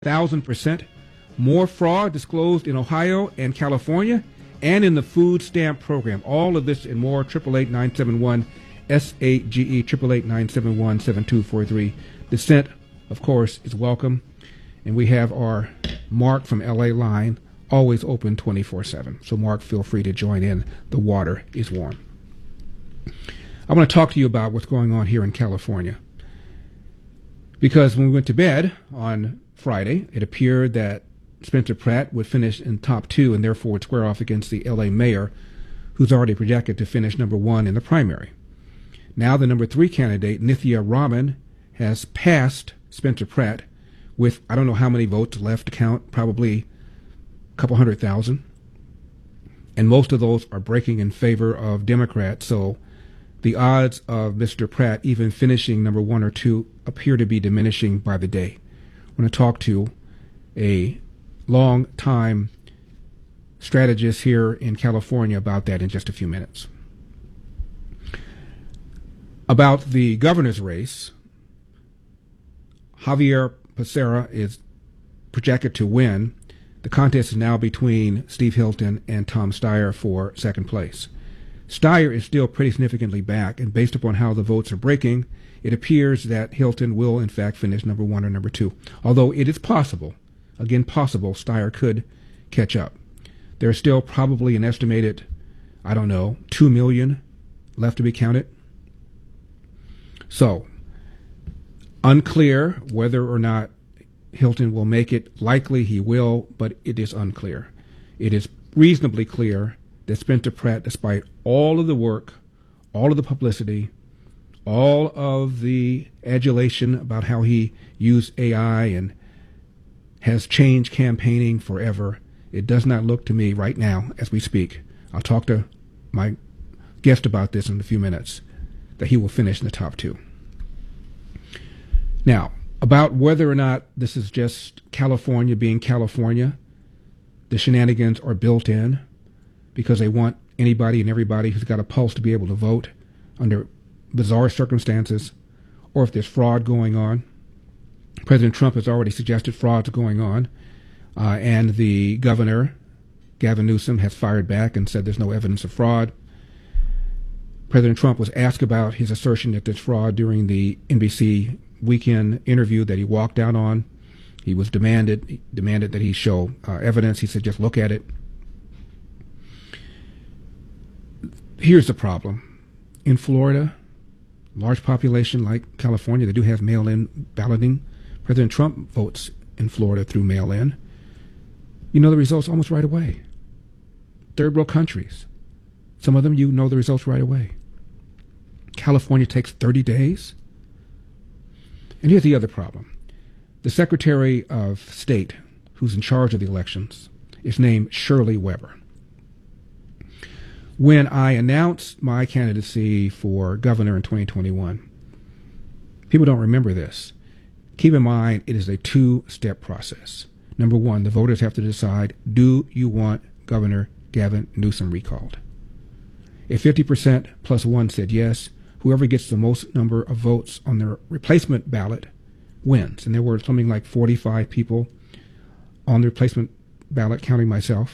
1,000%. More fraud disclosed in Ohio and California and in the food stamp program. All of this and more. 888-971 SAGE 888-971-7243. Dissent, of course, is welcome. And we have our Mark from LA line always open 24/7. So Mark, feel free to join in. The water is warm. I want to talk to you about what's going on here in California. Because when we went to bed on Friday, it appeared that Spencer Pratt would finish in top two and therefore would square off against the LA mayor, who's already projected to finish number one in the primary. Now the number three candidate, Nithya Raman, has passed Spencer Pratt with I don't know how many votes left to count, probably a couple 100,000. And most of those are breaking in favor of Democrats, so the odds of Mr. Pratt even finishing number one or two appear to be diminishing by the day. I'm going to talk to a long-time strategist here in California about that in just a few minutes. About the governor's race, Javier Becerra is projected to win. The contest is now between Steve Hilton and Tom Steyer for second place. Steyer is still pretty significantly back, and based upon how the votes are breaking, it appears that Hilton will, in fact, finish number one or number two. Although it is possible, again possible, Steyer could catch up. There's still probably an estimated, 2 million left to be counted. So, unclear whether or not Hilton will make it. Likely he will, but it is unclear. It is reasonably clear that Spencer Pratt, despite all of the work, all of the publicity, all of the adulation about how he used AI and has changed campaigning forever, it does not look to me right now as we speak, I'll talk to my guest about this in a few minutes, that he will finish in the top two. Now, about whether or not this is just California being California, the shenanigans are built in because they want anybody and everybody who's got a pulse to be able to vote under bizarre circumstances, or if there's fraud going on. President Trump has already suggested fraud's going on, and the governor, Gavin Newsom, has fired back and said there's no evidence of fraud. President Trump was asked about his assertion that there's fraud during the NBC weekend interview that he walked out on. He was demanded that he show evidence. He said, just look at it. Here's the problem. In Florida, large population like California, they do have mail-in balloting. President Trump votes in Florida through mail-in. You know the results almost right away. Third world countries, some of them you know the results right away. California takes 30 days. And here's the other problem. The Secretary of State, who's in charge of the elections, is named Shirley Weber. When I announced my candidacy for governor in 2021, people don't remember this. Keep in mind, it is a two-step process. Number one, the voters have to decide, do you want Governor Gavin Newsom recalled? If 50% plus one said yes, whoever gets the most number of votes on their replacement ballot wins. And there were something like 45 people on the replacement ballot, counting myself.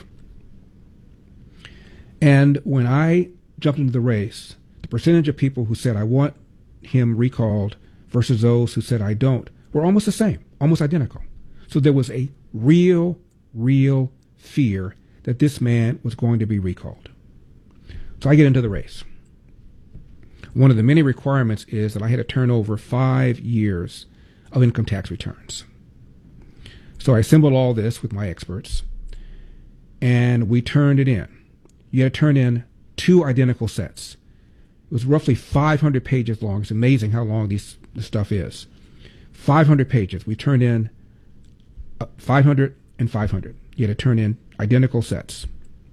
And when I jumped into the race, the percentage of people who said I want him recalled versus those who said I don't were almost the same, almost identical. So there was a real fear that this man was going to be recalled. So I get into the race. One of the many requirements is that I had to turn over 5 years of income tax returns. So I assembled all this with my experts, and we turned it in. You had to turn in 2 identical sets. It was roughly 500 pages long. It's amazing how long this stuff is. 500 pages. We turned in 500 and 500. You had to turn in identical sets.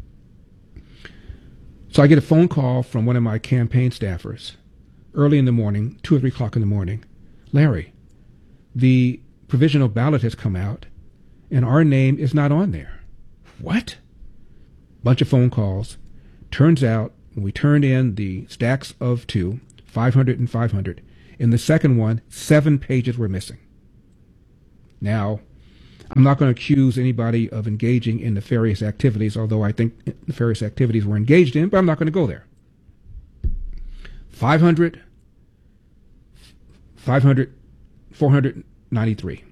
So I get a phone call from one of my campaign staffers early in the morning, 2 or 3 o'clock in the morning. Larry, the provisional ballot has come out, and our name is not on there. What? Bunch of phone calls. Turns out, when we turned in the stacks of 2, 500 and 500, in the second one, 7 pages were missing. Now, I'm not going to accuse anybody of engaging in nefarious activities, although I think nefarious activities were engaged in, but I'm not going to go there. 493.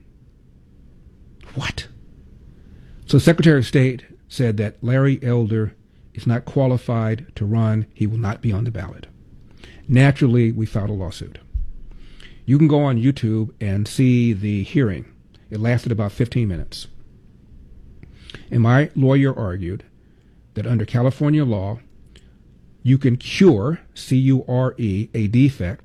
What? So the Secretary of State said that Larry Elder is not qualified to run. He will not be on the ballot. Naturally, we filed a lawsuit. You can go on YouTube and see the hearing. It lasted about 15 minutes. And my lawyer argued that under California law, you can cure, C-U-R-E, a defect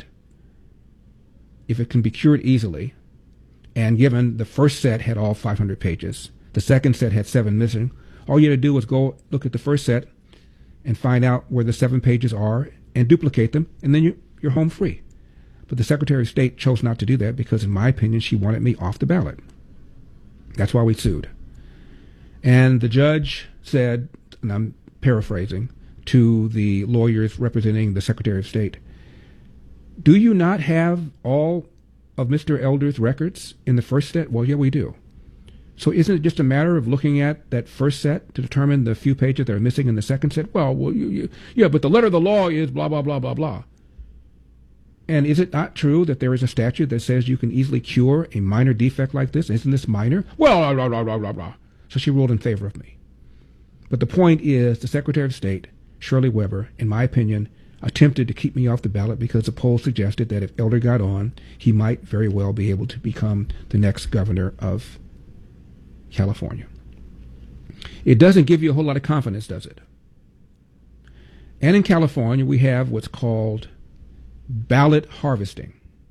if it can be cured easily. And given the first set had all 500 pages, the second set had 7 missing, all you had to do was go look at the first set and find out where the 7 pages are and duplicate them, and then you're home free. But the Secretary of State chose not to do that because, in my opinion, she wanted me off the ballot. That's why we sued. And the judge said, and I'm paraphrasing, to the lawyers representing the Secretary of State, do you not have all of Mr. Elder's records in the first set? Well, yeah, we do. So isn't it just a matter of looking at that first set to determine the few pages that are missing in the second set? Well, yeah, but the letter of the law is blah, blah, blah, blah, blah. And is it not true that there is a statute that says you can easily cure a minor defect like this? Isn't this minor? Well, blah, blah, blah, blah, blah. So she ruled in favor of me. But the point is, the Secretary of State, Shirley Weber, in my opinion, attempted to keep me off the ballot because the poll suggested that if Elder got on, he might very well be able to become the next governor of California. It doesn't give you a whole lot of confidence, does it? And in California, we have what's called ballot harvesting.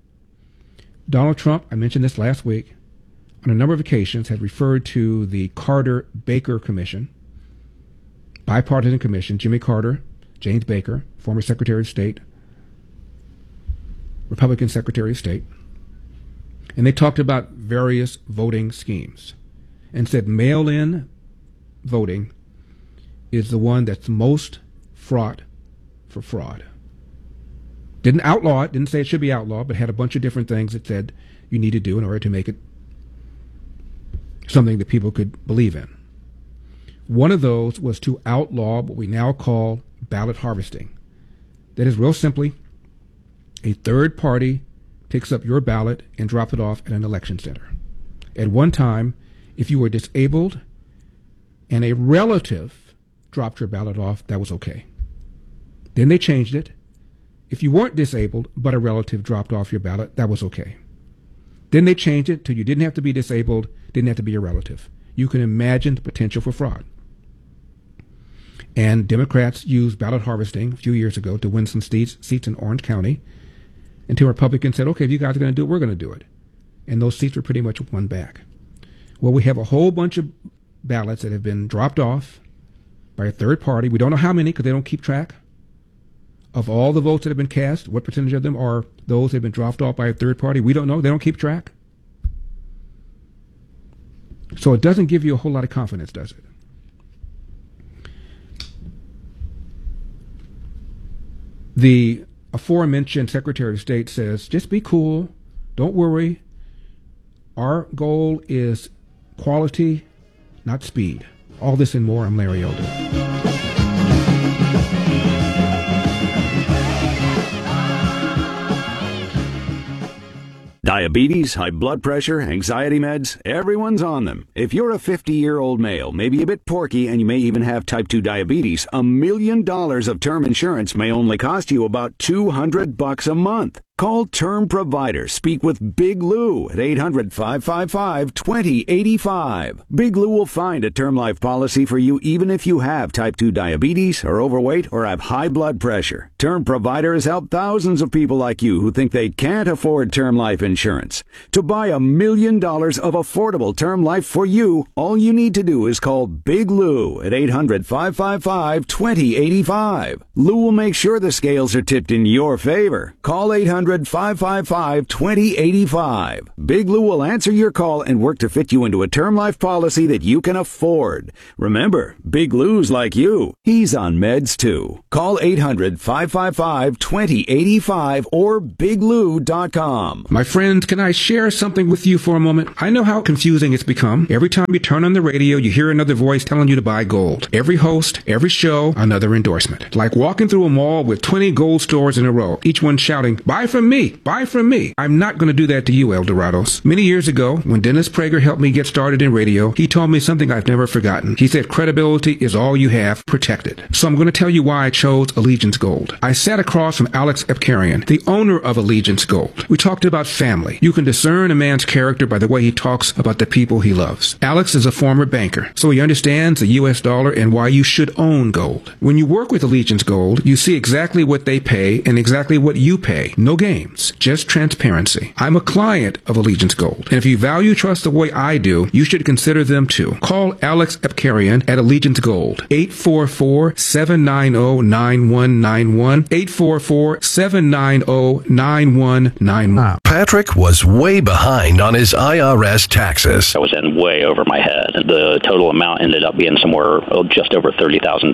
Donald Trump, I mentioned this last week, on a number of occasions has referred to the Carter-Baker Commission, bipartisan commission, Jimmy Carter, James Baker, former Secretary of State, Republican Secretary of State, and they talked about various voting schemes and said mail-in voting is the one that's most fraught for fraud. Didn't outlaw it, didn't say it should be outlawed, but had a bunch of different things that said you need to do in order to make it something that people could believe in. One of those was to outlaw what we now call ballot harvesting. That is, real simply, a third party picks up your ballot and drops it off at an election center. At one time, if you were disabled and a relative dropped your ballot off, that was okay. Then they changed it. If you weren't disabled but a relative dropped off your ballot, that was okay. Then they changed it till you didn't have to be disabled, didn't have to be a relative. You can imagine the potential for fraud. And Democrats used ballot harvesting a few years ago to win some seats in Orange County until Republicans said, okay, if you guys are going to do it, we're going to do it. And those seats were pretty much won back. Well, we have a whole bunch of ballots that have been dropped off by a third party. We don't know how many because they don't keep track of all the votes that have been cast. What percentage of them are those that have been dropped off by a third party? We don't know. They don't keep track. So it doesn't give you a whole lot of confidence, does it? The aforementioned Secretary of State says, just be cool. Don't worry. Our goal is quality, not speed. All this and more. I'm Larry Elder. Diabetes, high blood pressure, anxiety meds, everyone's on them. If you're a 50-year-old male, maybe a bit porky, and you may even have type 2 diabetes, $1 million of term insurance may only cost you about $200 a month. Call Term Provider. Speak with Big Lou at 800-555-2085. Big Lou will find a term life policy for you even if you have type 2 diabetes, are overweight, or have high blood pressure. Term Provider has helped thousands of people like you who think they can't afford term life insurance. To buy $1 million of affordable term life for you, all you need to do is call Big Lou at 800-555-2085. Lou will make sure the scales are tipped in your favor. Call 800 1-800-555-2085. Big Lou will answer your call and work to fit you into a term life policy that you can afford. Remember, Big Lou's like you. He's on meds too. Call 800-555-2085 or biglou.com. My friends, can I share something with you for a moment? I know how confusing it's become. Every time you turn on the radio, you hear another voice telling you to buy gold. Every host, every show, another endorsement. Like walking through a mall with 20 gold stores in a row, each one shouting, buy from me, buy from me. I'm not going to do that to you, El Dorados. Many years ago, when Dennis Prager helped me get started in radio, he told me something I've never forgotten. He said, credibility is all you have, protect it. So I'm going to tell you why I chose Allegiance Gold. I sat across from Alex Epkarian, the owner of Allegiance Gold. We talked about family. You can discern a man's character by the way he talks about the people he loves. Alex is a former banker, so he understands the U.S. dollar and why you should own gold. When you work with Allegiance Gold, you see exactly what they pay and exactly what you pay. No games, just transparency. I'm a client of Allegiance Gold, and if you value trust the way I do, you should consider them too. Call Alex Epkarian at Allegiance Gold, 844-790-9191, 844-790-9191. Patrick was way behind on his IRS taxes. I was in way over my head. The total amount ended up being somewhere just over $30,000.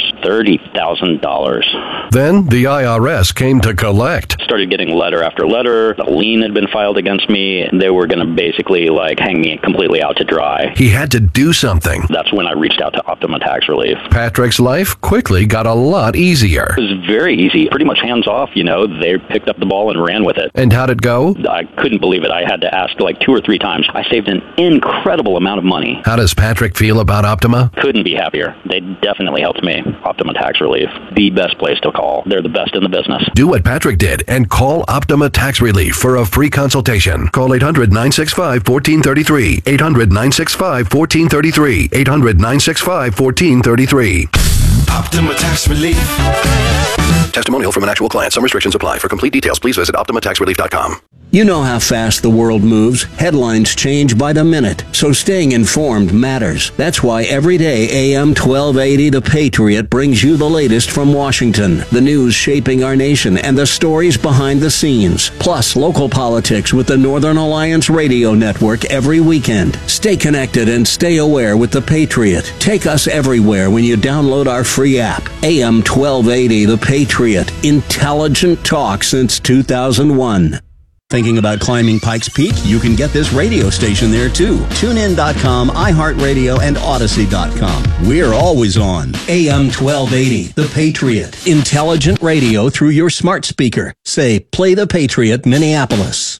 $30,000. Then the IRS came to collect. Started getting letter after letter. A lien had been filed against me. They were going to basically hang me completely out to dry. He had to do something. That's when I reached out to Optima Tax Relief. Patrick's life quickly got a lot easier. It was very easy, pretty much hands off. They picked up the ball and ran with it. And how'd it go? I couldn't believe it. I had to ask 2 or 3 times. I saved an incredible amount of money. How does Patrick feel about Optima? Couldn't be happier. They definitely helped me. Optima Tax Relief, the best place to call. They're the best in the business. Do what Patrick did and call Optima Tax Relief for a free consultation. Call 800-965-1433. 800-965-1433. 800-965-1433. Optima Tax Relief. Testimonial from an actual client. Some restrictions apply. For complete details, please visit OptimaTaxRelief.com. You know how fast the world moves. Headlines change by the minute, so staying informed matters. That's why every day AM 1280 The Patriot brings you the latest from Washington, the news shaping our nation, and the stories behind the scenes. Plus, local politics with the Northern Alliance Radio Network every weekend. Stay connected and stay aware with The Patriot. Take us everywhere when you download our free app. AM 1280 The Patriot. Intelligent talk since 2001. Thinking about climbing Pikes Peak? You can get this radio station there too. TuneIn.com, iHeartRadio, and Odyssey.com. We're always on. AM 1280, The Patriot. Intelligent radio through your smart speaker. Say, play The Patriot, Minneapolis.